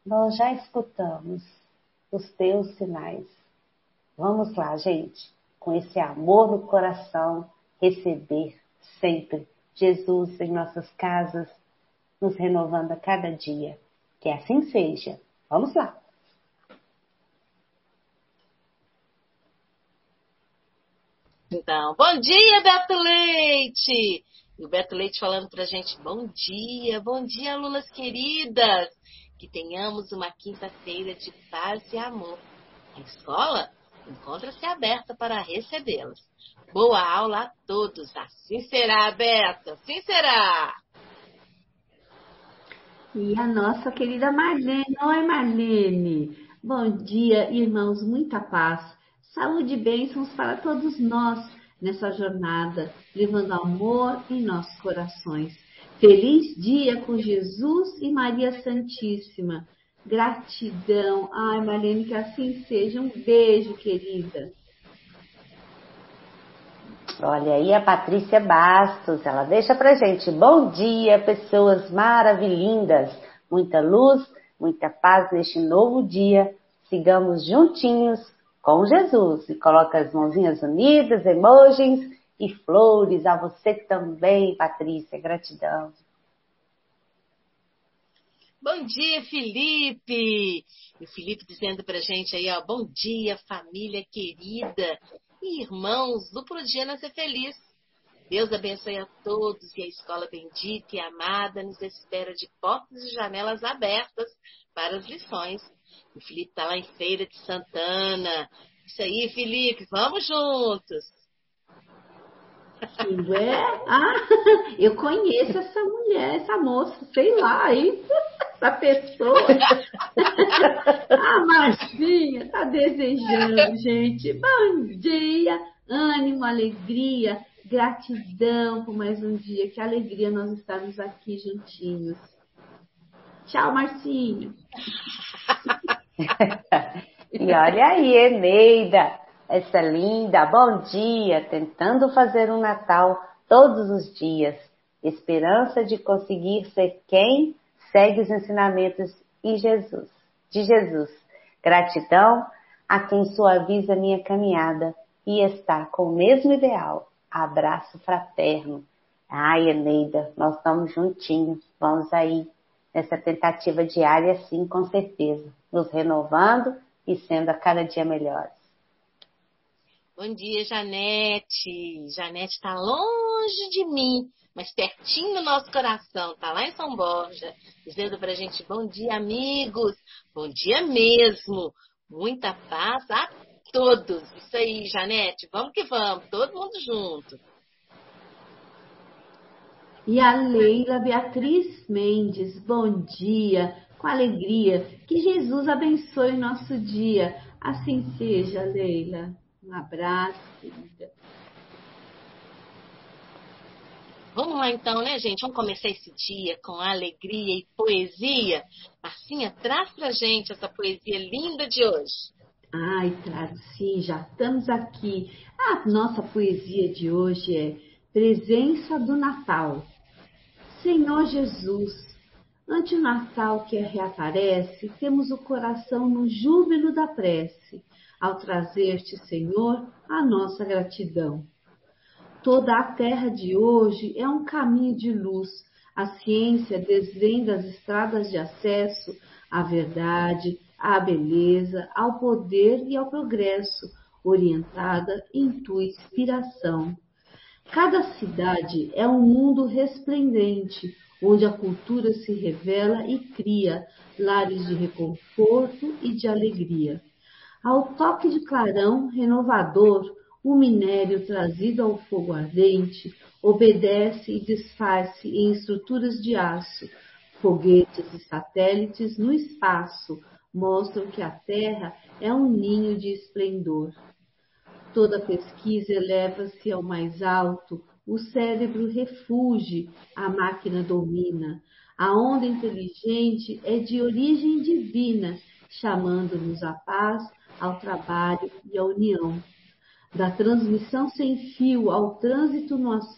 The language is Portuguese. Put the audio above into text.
nós já escutamos os teus sinais. Vamos lá, gente, com esse amor no coração, receber sempre Jesus em nossas casas, nos renovando a cada dia. Que assim seja. Vamos lá. Então, bom dia, Beto Leite! E o Beto Leite falando pra gente, bom dia, alunas queridas! Que tenhamos uma quinta-feira de paz e amor. A escola encontra-se aberta para recebê-los. Boa aula a todos. Assim será, Beto, assim será! E a nossa querida Marlene. Oi, Marlene. Bom dia, irmãos. Muita paz, saúde e bênçãos para todos nós nessa jornada, levando amor em nossos corações. Feliz dia com Jesus e Maria Santíssima. Gratidão. Ai, Marlene, que assim seja. Um beijo, querida. Olha aí a Patrícia Bastos, ela deixa pra gente, bom dia, pessoas maravilhindas, muita luz, muita paz neste novo dia, sigamos juntinhos com Jesus, e coloca as mãozinhas unidas, emojis e flores, a você também, Patrícia, gratidão. Bom dia, Felipe! E o Felipe dizendo pra gente aí, ó, bom dia, família querida e irmãos do Pro Dia Nascer Feliz. Deus abençoe a todos e a escola bendita e amada nos espera de portas e janelas abertas para as lições. O Felipe tá lá em Feira de Santana. Isso aí, Felipe, vamos juntos! Ué? Ah, eu conheço essa mulher, essa moça, sei lá, hein? Essa pessoa. A Marcinha tá desejando, gente. Bom dia, ânimo, alegria, gratidão por mais um dia. Que alegria nós estarmos aqui juntinhos. Tchau, Marcinho. E olha aí, Eneida, essa linda, bom dia, tentando fazer um Natal todos os dias, esperança de conseguir ser quem segue os ensinamentos de Jesus. Gratidão a quem suaviza minha caminhada e está com o mesmo ideal. Abraço fraterno. Ai, Eneida, nós estamos juntinhos, vamos aí nessa tentativa diária, sim, com certeza, nos renovando e sendo a cada dia melhores. Bom dia, Janete. Janete está longe de mim, mas pertinho do nosso coração. Está lá em São Borja, dizendo para a gente, bom dia, amigos. Bom dia mesmo. Muita paz a todos. Isso aí, Janete. Vamos que vamos. Todo mundo junto. E a Leila Beatriz Mendes, bom dia, com alegria. Que Jesus abençoe o nosso dia. Assim seja, Leila. Um abraço, querida. Vamos lá então, né, gente? Vamos começar esse dia com alegria e poesia. Marcinha, traz pra gente essa poesia linda de hoje. Ai, trago sim, já estamos aqui. A nossa poesia de hoje é Presença do Natal. Senhor Jesus, ante o Natal que reaparece, temos o coração no júbilo da prece, ao trazer-te, Senhor, a nossa gratidão. Toda a terra de hoje é um caminho de luz. A ciência desvenda as estradas de acesso à verdade, à beleza, ao poder e ao progresso, orientada em tua inspiração. Cada cidade é um mundo resplendente, onde a cultura se revela e cria lares de reconforto e de alegria. Ao toque de clarão renovador, o minério trazido ao fogo ardente obedece e desfaz-se em estruturas de aço. Foguetes e satélites no espaço mostram que a Terra é um ninho de esplendor. Toda pesquisa eleva-se ao mais alto, o cérebro refuge, a máquina domina. A onda inteligente é de origem divina, chamando-nos à paz, ao trabalho e à união. Da transmissão sem fio ao trânsito no